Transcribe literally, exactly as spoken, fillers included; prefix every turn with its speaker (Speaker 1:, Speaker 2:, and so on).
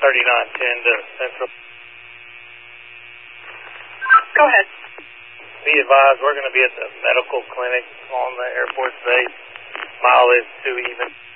Speaker 1: thirty-nine ten to Central.
Speaker 2: Go ahead.
Speaker 1: Be advised, we're going to be at the medical clinic on the airport base. Mile is too even.